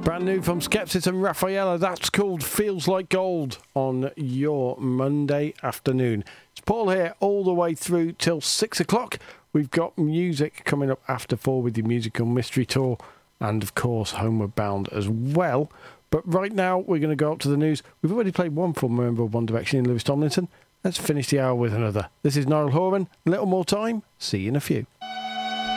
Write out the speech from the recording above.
Brand new from Skepsis and Raffaella. That's called Feels Like Gold on your Monday afternoon. It's Paul here all the way through till 6 o'clock. We've got music coming up after 4 with the musical mystery tour and, of course, Homeward Bound as well. But right now, we're going to go up to the news. We've already played one from Member of One Direction in Lewis Tomlinson. Let's finish the hour with another. This is Niall Horan. A little more time. See you in a few.